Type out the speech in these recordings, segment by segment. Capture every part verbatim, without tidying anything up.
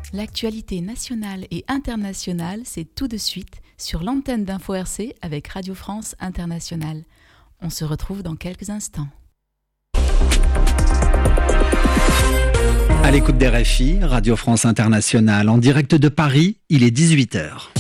L'actualité nationale et internationale, c'est tout de suite sur l'antenne d'Info R C avec Radio France Internationale. On se retrouve dans quelques instants. À l'écoute des R F I, Radio France Internationale, en direct de Paris, il est dix-huit heures.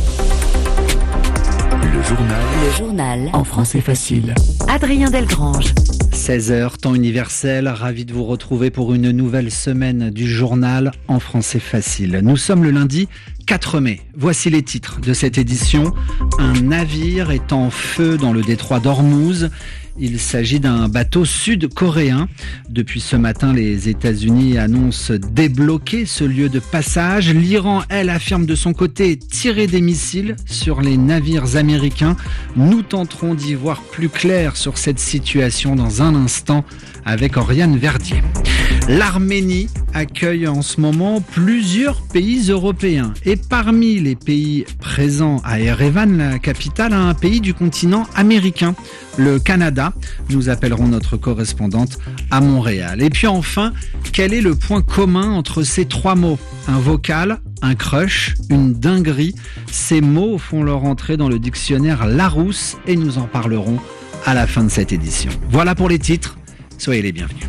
Le journal. Le journal. En français facile. Adrien Delgrange. seize heures, temps universel, ravi de vous retrouver pour une nouvelle semaine du journal en français facile. Nous sommes le lundi quatre mai. Voici les titres de cette édition. Un navire est en feu dans le détroit d'Ormuz. Il s'agit d'un bateau sud-coréen. Depuis ce matin, les États-Unis annoncent débloquer ce lieu de passage. L'Iran, elle, affirme de son côté tirer des missiles sur les navires américains. Nous tenterons d'y voir plus clair sur cette situation dans un instant avec Oriane Verdier. L'Arménie accueille en ce moment plusieurs pays européens. Et parmi les pays présents à Erevan, la capitale, un pays du continent américain, le Canada. Nous appellerons notre correspondante à Montréal. Et puis enfin, quel est le point commun entre ces trois mots ? Un vocal, un crush, une dinguerie. Ces mots font leur entrée dans le dictionnaire Larousse et nous en parlerons à la fin de cette édition. Voilà pour les titres. Soyez les bienvenus.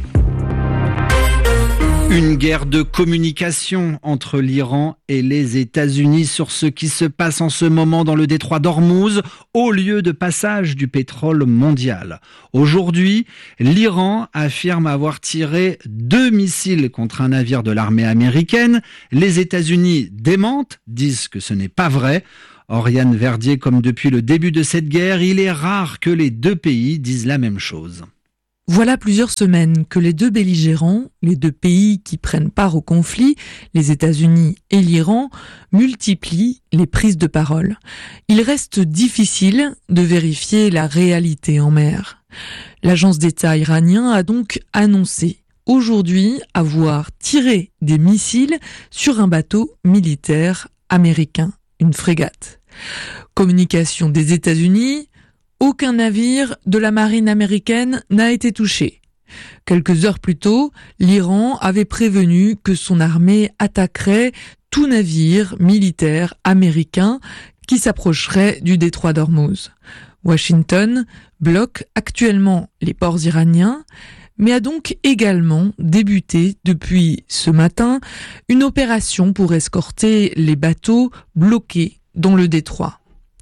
Une guerre de communication entre l'Iran et les États-Unis sur ce qui se passe en ce moment dans le détroit d'Ormuz, au lieu de passage du pétrole mondial. Aujourd'hui, l'Iran affirme avoir tiré deux missiles contre un navire de l'armée américaine. Les États-Unis démentent, disent que ce n'est pas vrai. Oriane Verdier, comme depuis le début de cette guerre, il est rare que les deux pays disent la même chose. Voilà plusieurs semaines que les deux belligérants, les deux pays qui prennent part au conflit, les États-Unis et l'Iran, multiplient les prises de parole. Il reste difficile de vérifier la réalité en mer. L'agence d'État iranien a donc annoncé aujourd'hui avoir tiré des missiles sur un bateau militaire américain, une frégate. Communication des États-Unis: aucun navire de la marine américaine n'a été touché. Quelques heures plus tôt, l'Iran avait prévenu que son armée attaquerait tout navire militaire américain qui s'approcherait du détroit d'Ormuz. Washington bloque actuellement les ports iraniens, mais a donc également débuté depuis ce matin une opération pour escorter les bateaux bloqués dans le détroit.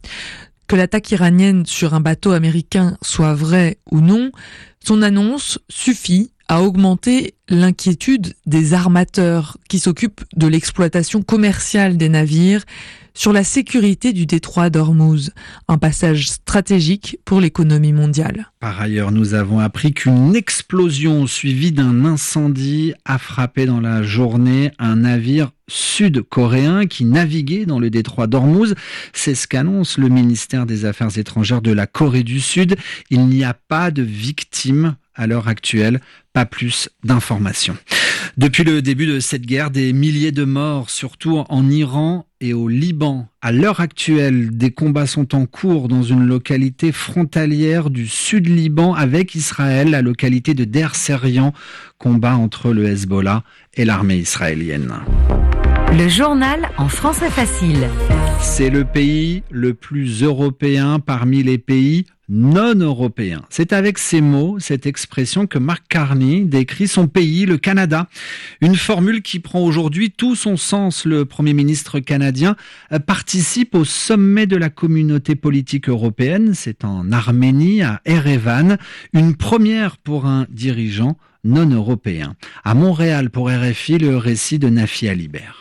Que l'attaque iranienne sur un bateau américain soit vraie ou non, son annonce suffit à augmenter l'inquiétude des armateurs qui s'occupent de l'exploitation commerciale des navires sur la sécurité du détroit d'Ormuz, un passage stratégique pour l'économie mondiale. Par ailleurs, nous avons appris qu'une explosion suivie d'un incendie a frappé dans la journée un navire sud-coréen qui naviguait dans le détroit d'Ormuz. C'est ce qu'annonce le ministère des Affaires étrangères de la Corée du Sud. Il n'y a pas de victimes à l'heure actuelle, pas plus d'informations. Depuis le début de cette guerre, des milliers de morts, surtout en Iran et au Liban. À l'heure actuelle, des combats sont en cours dans une localité frontalière du sud-Liban avec Israël, la localité de Der Serian, combat entre le Hezbollah et l'armée israélienne. Le journal en français facile. C'est le pays le plus européen parmi les pays non européens. C'est avec ces mots, cette expression, que Mark Carney décrit son pays, le Canada. Une formule qui prend aujourd'hui tout son sens. Le Premier ministre canadien participe au sommet de la communauté politique européenne. C'est en Arménie, à Erevan. Une première pour un dirigeant non européen. À Montréal, pour R F I, le récit de Nafi Alibert.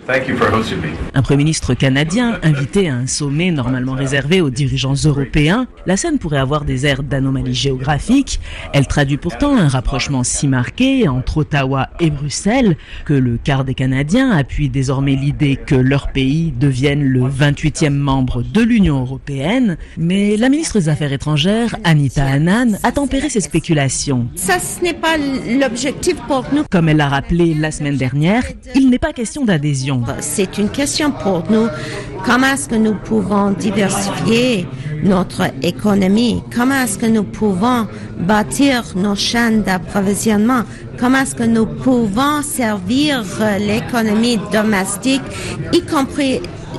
Un Premier ministre canadien invité à un sommet normalement réservé aux dirigeants européens, la scène pourrait avoir des airs d'anomalie géographique. Elle traduit pourtant un rapprochement si marqué entre Ottawa et Bruxelles que le quart des Canadiens appuient désormais l'idée que leur pays devienne le vingt-huitième membre de l'Union européenne. Mais la ministre des Affaires étrangères, Anita Anand, a tempéré ses spéculations. Ça, ce n'est pas l'objectif pour nous. Comme elle l'a rappelé la semaine dernière, il n'est pas question d'adhésion. question. C'est une question pour nous. Comment est-ce que nous pouvons diversifier notre économie? Comment est-ce que nous pouvons bâtir nos chaînes d'approvisionnement? Comment est-ce que nous pouvons servir l'économie domestique, y compris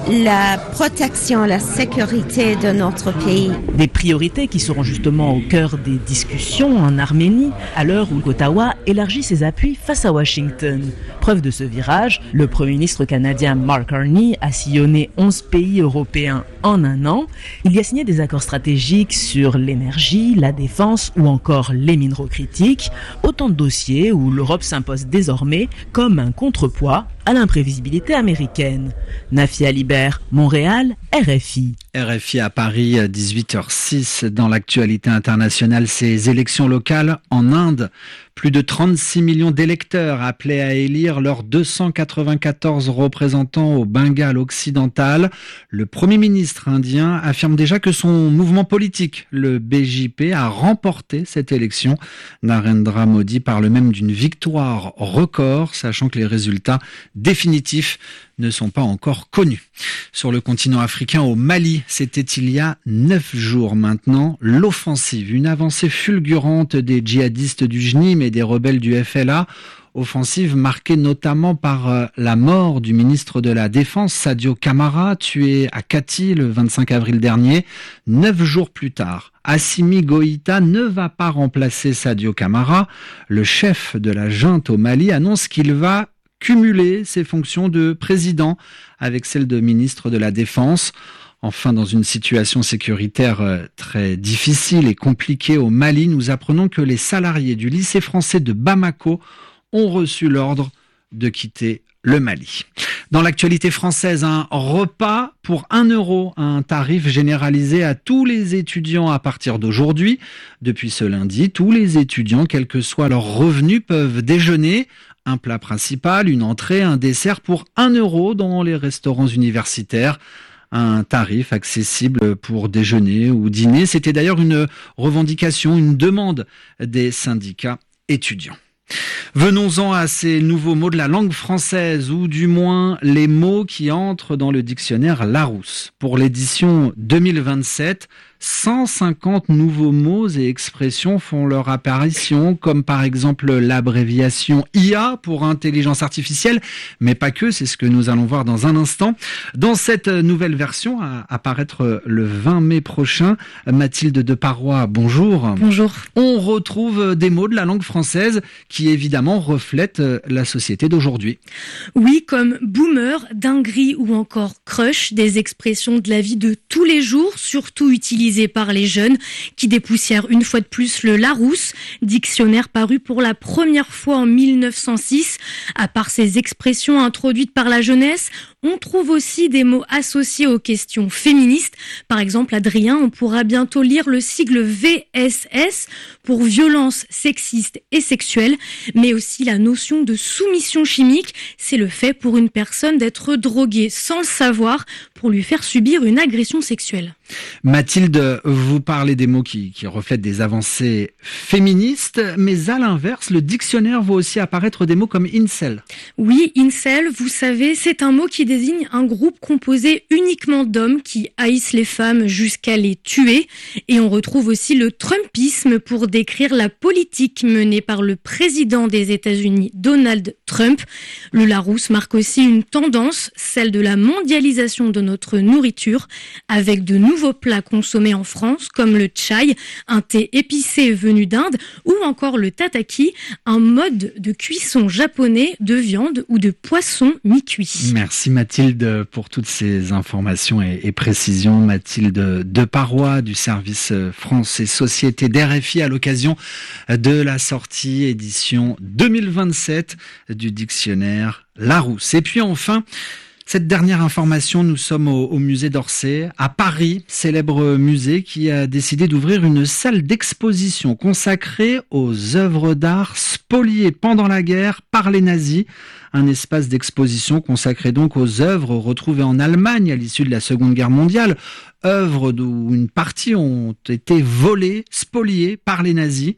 la protection, la sécurité de notre pays. Des priorités qui seront justement au cœur des discussions en Arménie, à l'heure où Ottawa élargit ses appuis face à Washington. Preuve de ce virage, le Premier ministre canadien Mark Carney a sillonné onze pays européens en un an. Il y a signé des accords stratégiques sur l'énergie, la défense ou encore les minerais critiques. Autant de dossiers où l'Europe s'impose désormais comme un contrepoids à l'imprévisibilité américaine. Nafia Libert, Montréal, R F I. R F I à Paris, dix-huit heures six. Dans l'actualité internationale, ces élections locales en Inde. Plus de trente-six millions d'électeurs appelés à élire leurs deux cent quatre-vingt-quatorze représentants au Bengale occidental. Le Premier ministre indien affirme déjà que son mouvement politique, le B J P, a remporté cette élection. Narendra Modi parle même d'une victoire record, sachant que les résultats définitifs ne sont pas encore connus. Sur le continent africain, au Mali, c'était il y a neuf jours maintenant, l'offensive, une avancée fulgurante des djihadistes du J N I M et des rebelles du F L A. Offensive marquée notamment par la mort du ministre de la Défense, Sadio Camara, tué à Kati le vingt-cinq avril dernier. Neuf jours plus tard, Assimi Goïta ne va pas remplacer Sadio Camara. Le chef de la junte au Mali annonce qu'il va cumuler ses fonctions de président avec celles de ministre de la Défense. Enfin, dans une situation sécuritaire très difficile et compliquée au Mali, nous apprenons que les salariés du lycée français de Bamako ont reçu l'ordre de quitter le Mali. Dans l'actualité française, un repas pour un euro, un tarif généralisé à tous les étudiants à partir d'aujourd'hui. Depuis ce lundi, tous les étudiants, quel que soit leur revenu, peuvent déjeuner. Un plat principal, une entrée, un dessert pour un euro dans les restaurants universitaires. Un tarif accessible pour déjeuner ou dîner. C'était d'ailleurs une revendication, une demande des syndicats étudiants. Venons-en à ces nouveaux mots de la langue française, ou du moins les mots qui entrent dans le dictionnaire Larousse. Pour l'édition deux mille vingt-sept, cent cinquante nouveaux mots et expressions font leur apparition, comme par exemple l'abréviation I A pour intelligence artificielle, mais pas que, c'est ce que nous allons voir dans un instant. Dans cette nouvelle version, à apparaître le vingt mai prochain, Mathilde de Parois, bonjour. Bonjour. On retrouve des mots de la langue française qui évidemment reflètent la société d'aujourd'hui. Oui, comme boomer, dinguerie ou encore crush, des expressions de la vie de tous les jours, surtout utilisées par les jeunes, qui dépoussièrent une fois de plus le Larousse, dictionnaire paru pour la première fois en mille neuf cent six. À part ces expressions introduites par la jeunesse, on trouve aussi des mots associés aux questions féministes. Par exemple, Adrien, on pourra bientôt lire le sigle V S S pour violence sexiste et sexuelle, mais aussi la notion de soumission chimique. C'est le fait pour une personne d'être droguée sans le savoir pour lui faire subir une agression sexuelle. Mathilde, vous parlez des mots qui, qui reflètent des avancées féministes, mais à l'inverse, le dictionnaire voit aussi apparaître des mots comme incel. Oui, incel, vous savez, c'est un mot qui désigne un groupe composé uniquement d'hommes qui haïssent les femmes jusqu'à les tuer. Et on retrouve aussi le trumpisme pour décrire la politique menée par le président des États-Unis, Donald Trump. Le Larousse marque aussi une tendance, celle de la mondialisation de notre nourriture, avec de nouveaux plats consommés en France, comme le chai, un thé épicé venu d'Inde, ou encore le tataki, un mode de cuisson japonais de viande ou de poisson mi-cuit. Merci Mathilde pour toutes ces informations et, et précisions. Mathilde de Parois du service France et Société d'R F I à l'occasion de la sortie édition deux mille vingt-sept du dictionnaire Larousse. Et puis enfin, cette dernière information, nous sommes au, au musée d'Orsay, à Paris, célèbre musée qui a décidé d'ouvrir une salle d'exposition consacrée aux œuvres d'art spoliées pendant la guerre par les nazis. Un espace d'exposition consacré donc aux œuvres retrouvées en Allemagne à l'issue de la Seconde Guerre mondiale, œuvres d'où une partie ont été volées, spoliées par les nazis.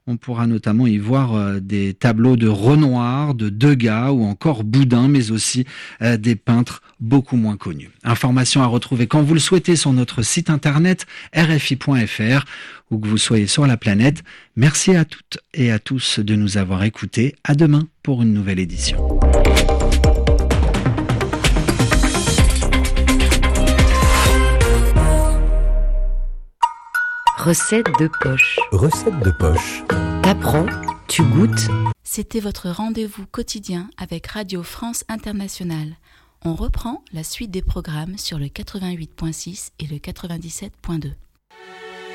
On pourra notamment y voir des tableaux de Renoir, de Degas ou encore Boudin, mais aussi des peintres beaucoup moins connus. Informations à retrouver quand vous le souhaitez sur notre site internet r f i point f r, où que vous soyez sur la planète. Merci à toutes et à tous de nous avoir écoutés. À demain pour une nouvelle édition. Recette de poche. Recette de poche. T'apprends, tu goûtes. C'était votre rendez-vous quotidien avec Radio France Internationale. On reprend la suite des programmes sur le quatre-vingt-huit point six et le quatre-vingt-dix-sept point deux.